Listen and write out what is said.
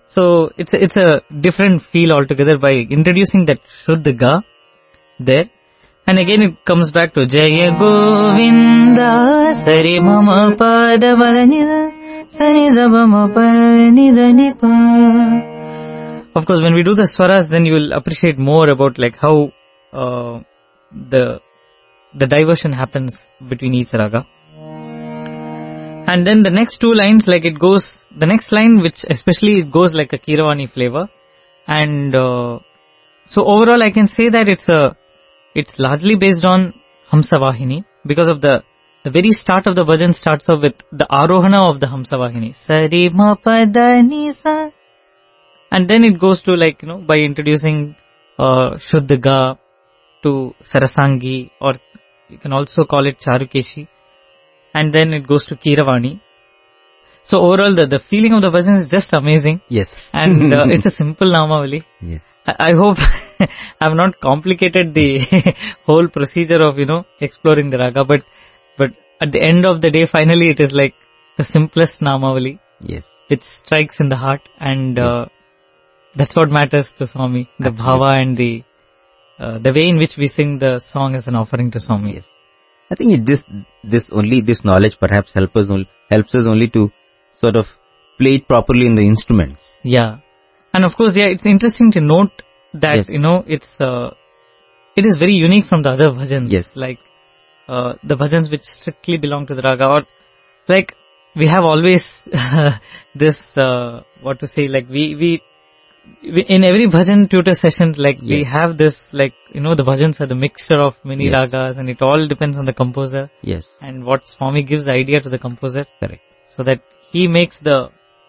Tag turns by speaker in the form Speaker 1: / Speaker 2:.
Speaker 1: So it's a different feel altogether by introducing that Shuddha there. And again it comes back to Jaya Govinda Sari Mama Pada Madanida Sari Daba Panida Nipa. Of course, when we do the swaras, then you will appreciate more about like how the diversion happens between each raga. And then the next two lines, like it goes, the next line which especially it goes like a Keeravani flavor. And so overall I can say that it's largely based on Hamsavahini because of the very start of the bhajan starts off with the Arohana of the Hamsavahini. Sari ma pada ni sa. And then it goes to like, by introducing Shuddha to Sarasangi, or you can also call it Charukeshi. And then it goes to Keeravani. So overall the feeling of the bhajan is just amazing.
Speaker 2: Yes.
Speaker 1: And it's a simple Namavali.
Speaker 2: Yes.
Speaker 1: I hope I have not complicated the whole procedure of, exploring the raga, but at the end of the day, finally it is like the simplest Namavali.
Speaker 2: Yes.
Speaker 1: Which strikes in the heart, and that's what matters to Swami. The bhava and the way in which we sing the song as an offering to Swami.
Speaker 2: Yes. I think this knowledge perhaps helps us only to sort of play it properly in the instruments.
Speaker 1: Yeah. And of course, it's interesting to note that, it is very unique from the other bhajans.
Speaker 2: Yes.
Speaker 1: Like, the bhajans which strictly belong to the raga, or like, we have always this, we in every bhajan tutor sessions, like, we have this, like, the bhajans are the mixture of many ragas, and it all depends on the composer.
Speaker 2: Yes.
Speaker 1: And what Swami gives the idea to the composer.
Speaker 2: Correct.
Speaker 1: So that he makes the